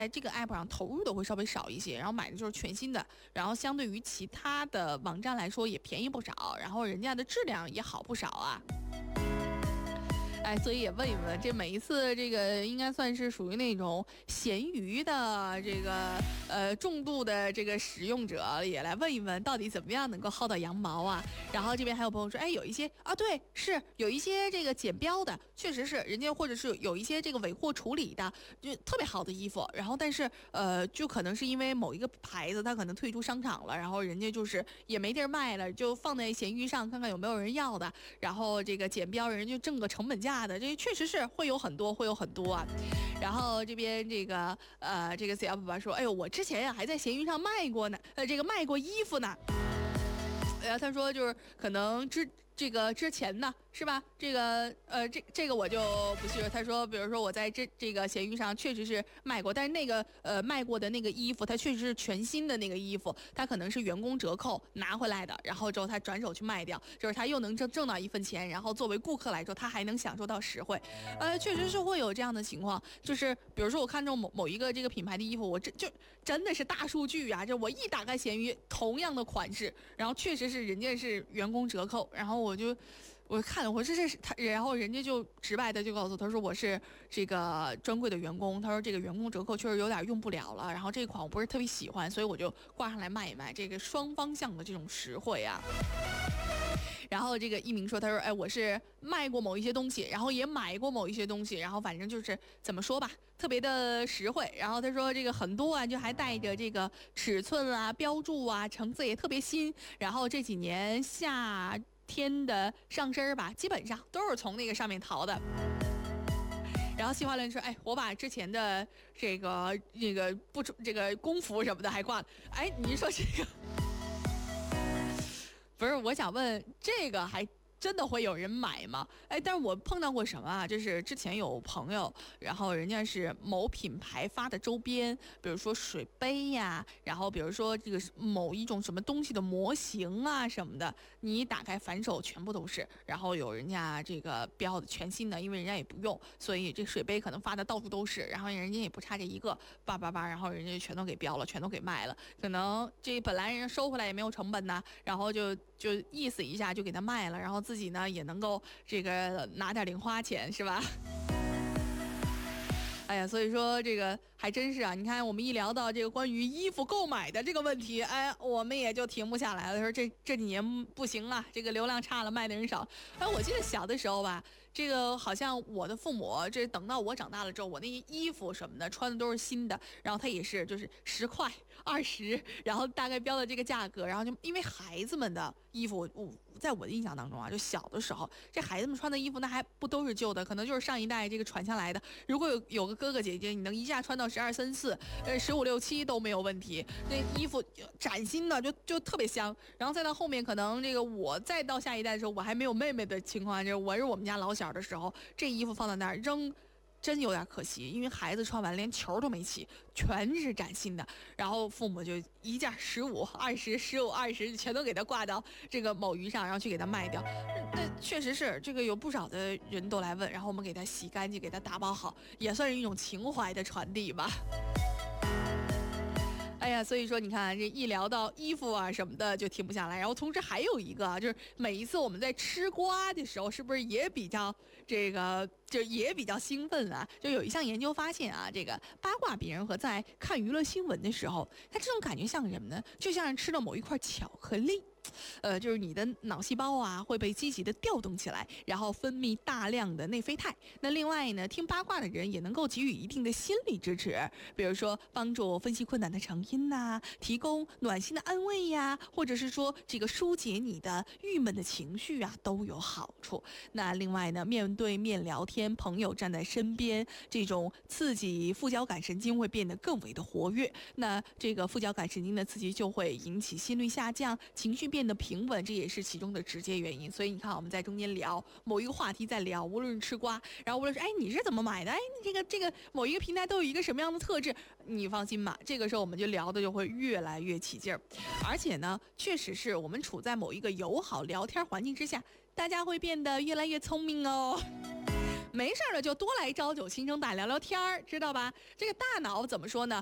这个 app 上投入的会稍微少一些，然后买的就是全新的，然后相对于其他的网站来说也便宜不少，然后人家的质量也好不少啊。所以也问一问，这每一次这个应该算是属于那种闲鱼的这个重度的这个使用者，也来问一问到底怎么样能够薅到羊毛啊。然后这边还有朋友说，有一些啊，对，是有一些这个剪标的，确实是人家或者是有一些这个尾货处理的，就特别好的衣服，然后但是就可能是因为某一个牌子它可能退出商场了，然后人家就是也没地儿卖了，就放在闲鱼上看看有没有人要的，然后这个剪标人就挣个成本价的，这确实是会有很多啊。然后这边这个CF 爸爸说，我之前呀还在闲鱼上卖过呢，卖过衣服呢。他说就是可能之前呢，是吧？这个我就不是。他说，比如说我在这个闲鱼上确实是卖过，但是那个卖过的那个衣服，它确实是全新的那个衣服，它可能是员工折扣拿回来的，然后之后他转手去卖掉，就是他又能挣到一份钱，然后作为顾客来说，他还能享受到实惠。确实是会有这样的情况，就是比如说我看中某一个这个品牌的衣服，我就真的是大数据啊！这我一打开闲鱼，同样的款式，然后确实是人家是员工折扣，然后我看了，我这是他，然后人家就直白的就告诉他说我是这个专柜的员工，他说这个员工折扣确实有点用不了了，然后这款我不是特别喜欢，所以我就挂上来卖一卖，这个双方向的这种实惠啊。然后这个一鸣说，他说我是卖过某一些东西，然后也买过某一些东西，然后反正就是怎么说吧，特别的实惠。然后他说这个很多啊，就还带着这个尺寸啊、标注啊，成色也特别新。然后这几年夏天的上身吧，基本上都是从那个上面淘的。然后细化论说，我把之前的这个工服什么的还挂了。你说这个不是，我想问这个还真的会有人买吗？但是我碰到过什么啊？就是之前有朋友，然后人家是某品牌发的周边，比如说水杯呀，然后比如说这个某一种什么东西的模型啊什么的，你一打开反手全部都是，然后有人家这个标的全新的，因为人家也不用，所以这水杯可能发的到处都是，然后人家也不差这一个，然后人家全都给标了，全都给卖了，可能这本来人家收回来也没有成本呢，然后就意思一下就给他卖了，然后自己呢也能够这个拿点零花钱，是吧？所以说这个还真是啊！你看，我们一聊到这个关于衣服购买的这个问题，我们也就停不下来了。说这几年不行了，这个流量差了，卖的人少。我记得小的时候吧，这个好像我的父母，这等到我长大了之后，我那些衣服什么的穿的都是新的，然后他也是就是10块、20，然后大概标的这个价格，然后就因为孩子们的衣服，在我的印象当中啊，就小的时候，这孩子们穿的衣服那还不都是旧的，可能就是上一代这个传下来的。如果有个哥哥姐姐，你能一下穿到12、3、4、15、6、7都没有问题，那衣服崭新的就特别香。然后再到后面，可能这个我再到下一代的时候，我还没有妹妹的情况，就是我们家老小的时候，这衣服放在那儿扔。真有点可惜，因为孩子穿完连球都没起，全是崭新的，然后父母就一件15、20、15、20全都给他挂到这个某鱼上，然后去给他卖掉。那确实是这个有不少的人都来问，然后我们给他洗干净，给他打包好，也算是一种情怀的传递吧。所以说你看，这一聊到衣服啊什么的就停不下来。然后同时还有一个，就是每一次我们在吃瓜的时候，是不是也比较也比较兴奋啊？就有一项研究发现啊，这个八卦别人和在看娱乐新闻的时候，它这种感觉像什么呢？就像是吃了某一块巧克力。就是你的脑细胞啊会被积极的调动起来，然后分泌大量的内啡肽。那另外呢，听八卦的人也能够给予一定的心理支持，比如说帮助分析困难的成因呐，提供暖心的安慰呀，或者是说这个疏解你的郁闷的情绪啊，都有好处。那另外呢，面对面聊天，朋友站在身边，这种刺激副交感神经会变得更为的活跃。那这个副交感神经的刺激就会引起心率下降，情绪变得平稳，这也是其中的直接原因。所以你看，我们在中间聊某一个话题，在聊，无论是吃瓜，然后无论是你是怎么买的，这个某一个平台都有一个什么样的特质，你放心吧，这个时候我们就聊的就会越来越起劲儿。而且呢，确实是我们处在某一个友好聊天环境之下，大家会变得越来越聪明哦。 没事儿了就多来朝酒，轻声大聊聊天儿，知道吧？这个大脑怎么说呢？